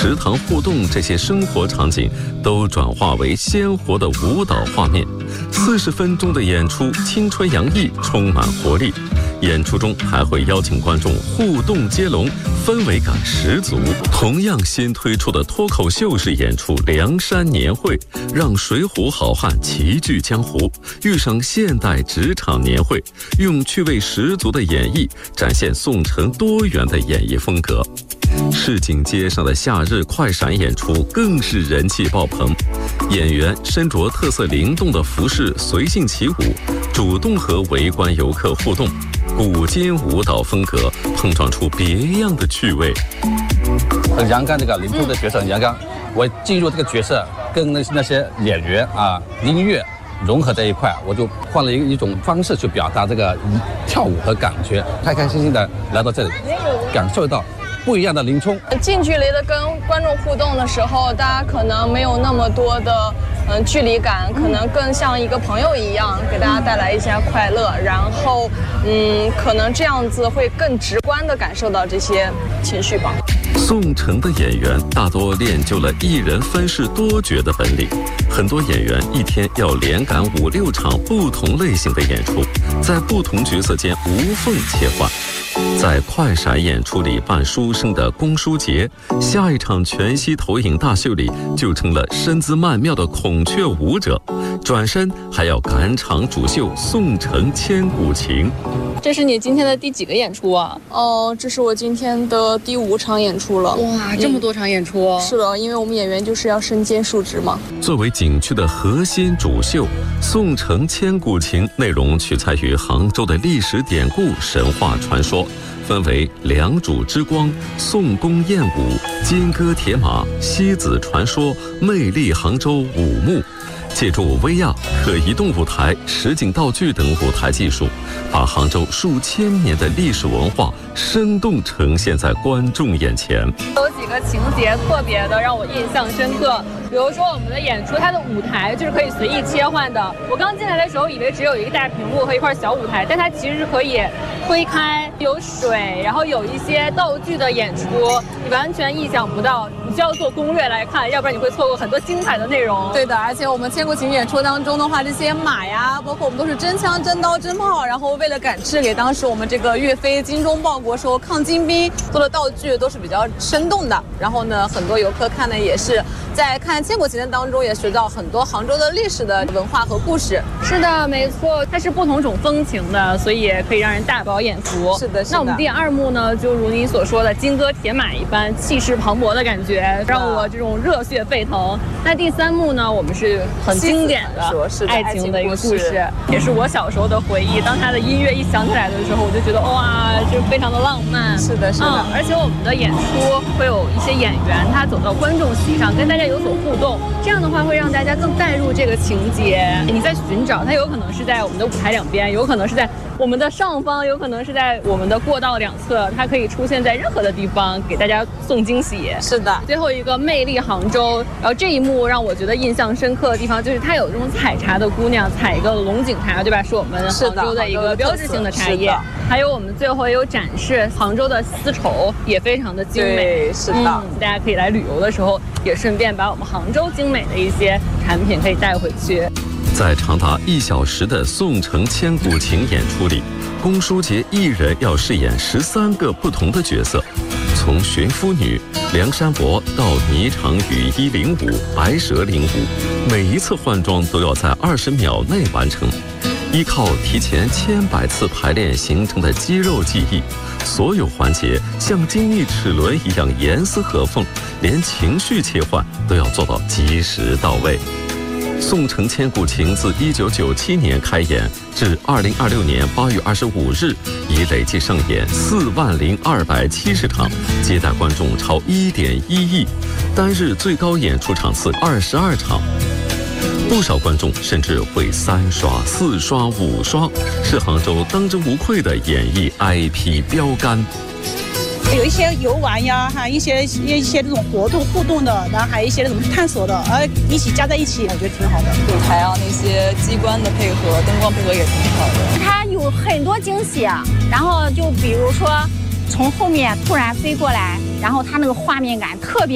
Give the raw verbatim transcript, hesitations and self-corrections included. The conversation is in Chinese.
食堂互动这些生活场景都转化为鲜活的舞蹈画面。四十分钟的演出青春洋溢，充满活力。演出中还会邀请观众互动接龙，氛围感十足。同样新推出的脱口秀式演出《梁山年会》，让水浒好汉齐聚江湖，遇上现代职场年会，用趣味十足的演绎展现宋城多元的演绎风格。市井街上的夏日快闪演出更是人气爆棚，演员身着特色灵动的服饰随性起舞，主动和围观游客互动，古今舞蹈风格碰撞出别样的趣味。 很阳刚，这个林冲的角色很阳刚，我进入这个角色跟那那些演员啊音乐融合在一块，我就换了一一种方式去表达这个跳舞和感觉，开开心心的来到这里，感受到不一样的林冲。 近距离的跟观众互动的时候，大家可能没有那么多的嗯距离感，可能更像一个朋友一样，给大家带来一些快乐，然后嗯，可能这样子会更直观的感受到这些情绪吧。 宋城的演员大多练就了一人分饰多角的本领，很多演员一天要连赶五六场不同类型的演出，在不同角色间无缝切换。在快闪演出里扮书生的龚书杰，下一场全息投影大秀里就成了身姿曼妙的孔雀舞者，转身还要赶场主秀《宋城千古情》。 这是你今天的第几个演出啊？ 哦，这是我今天的第五场演出了。 哇，这么多场演出哦！ 嗯、是的，因为我们演员就是要身兼数职嘛。 作为景区的核心主秀，《宋城千古情》内容取材于杭州的历史典故、神话传说。分为良渚之光、宋宫宴舞、金戈铁马、西子传说、魅力杭州五幕，借助 V R 可移动舞台、实景道具等舞台技术，把杭州数千年的历史文化生动呈现在观众眼前。 有几个情节特别的让我印象深刻，比如说我们的演出，它的舞台就是可以随意切换的。我刚进来的时候以为只有一个大屏幕和一块小舞台，但它其实是可以推开，有水，然后有一些道具的演出，你完全意想不到。你需要做攻略来看，要不然你会错过很多精彩的内容。 对的，而且我们千古情演出当中的话，这些马呀，包括我们都是真枪、真刀、真炮，然后为了赶制给当时我们这个岳飞精忠报国时候抗金兵做的道具都是比较生动的。然后呢，很多游客看的也是在看千古情的当中也学到很多杭州的历史的文化和故事。 是的，没错，它是不同种风情的，所以也可以让人大饱眼福。 是的，是的。 那我们第二幕呢，就如你所说的金戈铁马一般，气势磅礴的感觉，让我这种热血沸腾。那第三幕呢，我们是很经典的爱情的一个故事，也是我小时候的回忆。当它的音乐一响起来的时候，我就觉得哇，就非常的浪漫。 是的，是的。 嗯，而且我们的演出会有一些演员，他走到观众席上跟大家有所互动，这样的话会让大家更带入这个情节。你在寻找，它有可能是在我们的舞台两边，有可能是在我们的上方，有可能是在我们的过道两侧，它可以出现在任何的地方，给大家送惊喜。 是的。 最后一个魅力杭州，然后这一幕让我觉得印象深刻的地方就是它有这种采茶的姑娘采一个龙井茶，对吧？是我们杭州的一个标志性的茶叶。还有我们最后也有展示杭州的丝绸，也非常的精美。 对，是的、 嗯，大家可以来旅游的时候，也顺便把我们杭州精美的一些产品可以带回去。 在长达一小时的宋城千古情演出里，龚书杰一人要饰演十三个不同的角色，从寻夫女、梁山伯到霓裳羽衣领舞、白蛇领舞，每一次换装都要在二十秒内完成。依靠提前千百次排练形成的肌肉记忆，所有环节像精密齿轮一样严丝合缝，连情绪切换都要做到及时到位。宋城千古情自一九九七年开演至二零二六年八月二十五日，已累计上演四万零二百七十场，接待观众超一点一亿，单日最高演出场次二十二场。不少观众甚至会三刷、四刷、五刷，是杭州当之无愧的演艺 I P 标杆。 有一些游玩呀，哈，一些一些这种活动互动的，然后还有一些那种探索的，呃，一起加在一起，我觉得挺好的。 舞台啊，那些机关的配合、灯光配合也挺好的。 它有很多惊喜，然后就比如说从后面突然飞过来，然后它那个画面感特别。